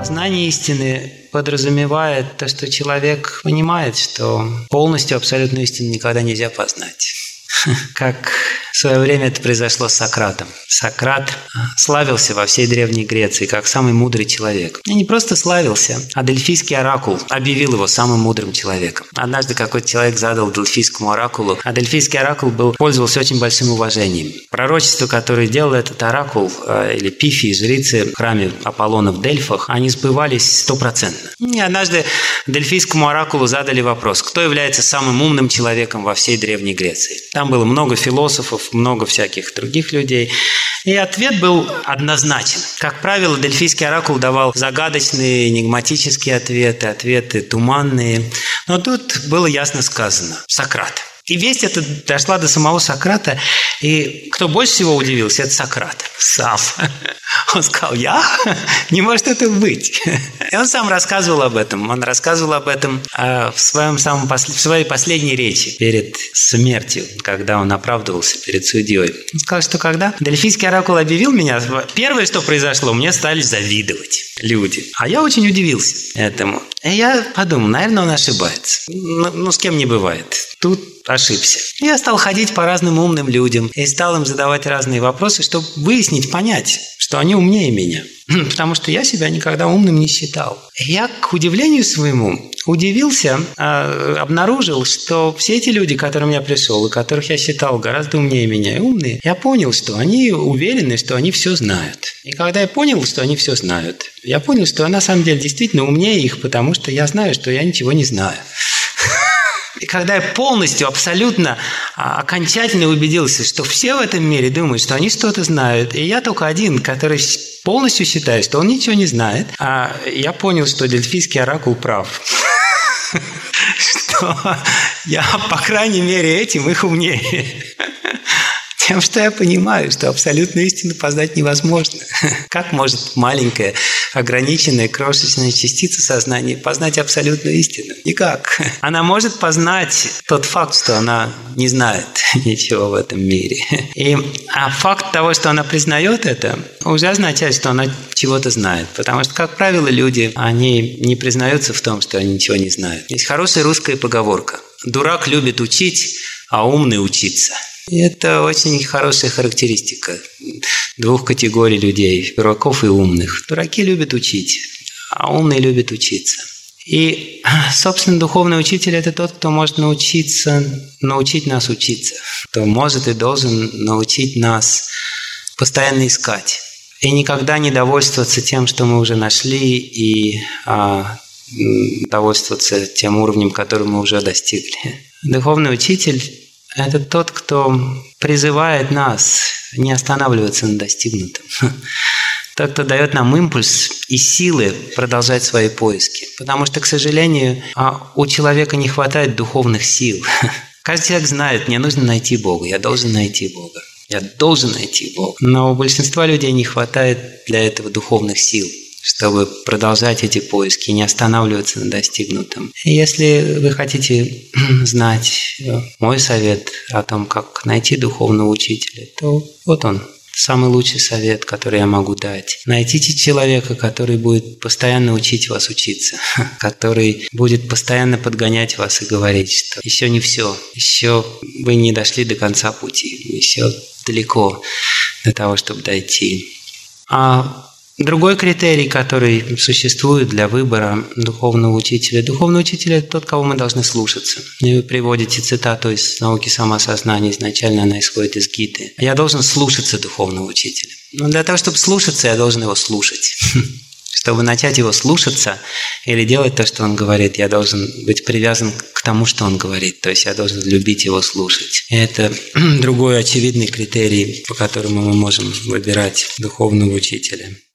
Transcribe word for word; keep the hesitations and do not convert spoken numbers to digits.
Познание истины подразумевает то, что человек понимает, что полностью абсолютную истину никогда нельзя познать. Как в свое время это произошло с Сократом. Сократ славился во всей Древней Греции как самый мудрый человек. И не просто славился, а Дельфийский оракул объявил его самым мудрым человеком. Однажды какой-то человек задал Дельфийскому оракулу, а Дельфийский оракул был, пользовался очень большим уважением. Пророчества, которые делал этот оракул, или пифии, жрицы в храме Аполлона в Дельфах, они сбывались стопроцентно. И однажды Дельфийскому оракулу задали вопрос, кто является самым умным человеком во всей Древней Греции. Там было много философов, много всяких других людей. И ответ был однозначен. Как правило, Дельфийский оракул давал загадочные, энигматические ответы, ответы туманные. Но тут было ясно сказано – Сократ. И весть эта дошла до самого Сократа, и кто больше всего удивился, это Сократ сам. Он сказал, я? Не может это быть. И он сам рассказывал об этом. Он рассказывал об этом в, своем самом посл... в своей последней речи перед смертью, когда он оправдывался перед судьей. Он сказал, что когда Дельфийский оракул объявил меня, первое, что произошло, мне стали завидовать люди. А я очень удивился этому. И я подумал, наверное, он ошибается. Ну, ну с кем не бывает. Тут ошибся. Я стал ходить по разным умным людям и стал им задавать разные вопросы, чтобы выяснить, понять, что они умнее меня. Потому что я себя никогда умным не считал. Я, к удивлению своему, удивился, обнаружил, что все эти люди, к которым я пришел, и которых я считал гораздо умнее меня и умные, я понял, что они уверены, что они все знают. И когда я понял, что они все знают, я понял, что я на самом деле действительно умнее их, потому что я знаю, что я ничего не знаю. И когда я полностью, абсолютно, окончательно убедился, что все в этом мире думают, что они что-то знают, и я только один, который полностью считает, что он ничего не знает, а я понял, что Дельфийский оракул прав. Что я, по крайней мере, этим их умнее. Тем, что я понимаю, что абсолютную истину познать невозможно. Как может маленькая, ограниченная, крошечная частица сознания познать абсолютную истину? Никак. Она может познать тот факт, что она не знает ничего в этом мире. И, а факт того, что она признает это, уже означает, что она чего-то знает. Потому что, как правило, люди, они не признаются в том, что они ничего не знают. Есть хорошая русская поговорка. Дурак любит учить, а умный учиться. И это очень хорошая характеристика двух категорий людей – дураков и умных. Дураки любят учить, а умные любят учиться. И, собственно, духовный учитель – это тот, кто может научиться, научить нас учиться, кто может и должен научить нас постоянно искать. И никогда не довольствоваться тем, что мы уже нашли, и а, довольствоваться тем уровнем, который мы уже достигли. Духовный учитель – это тот, кто призывает нас не останавливаться на достигнутом. Тот, кто дает нам импульс и силы продолжать свои поиски. Потому что, к сожалению, у человека не хватает духовных сил. Каждый человек знает, мне нужно найти Бога, я должен найти Бога. Я должен найти Бога. Но у большинства людей не хватает для этого духовных сил, чтобы продолжать эти поиски и не останавливаться на достигнутом. И если вы хотите знать мой совет о том, как найти духовного учителя, то вот он, самый лучший совет, который я могу дать. Найдите человека, который будет постоянно учить вас учиться, который будет постоянно подгонять вас и говорить, что еще не все, еще вы не дошли до конца пути, еще далеко до того, чтобы дойти. А другой критерий, который существует для выбора духовного учителя. Духовный учитель – это тот, кого мы должны слушаться. И вы приводите цитату из науки самосознания, изначально она исходит из Гиты. Я должен слушаться духовного учителя. Но для того, чтобы слушаться, я должен его слушать. Чтобы начать его слушаться или делать то, что он говорит, я должен быть привязан к тому, что он говорит. То есть я должен любить его слушать. И это другой очевидный критерий, по которому мы можем выбирать духовного учителя.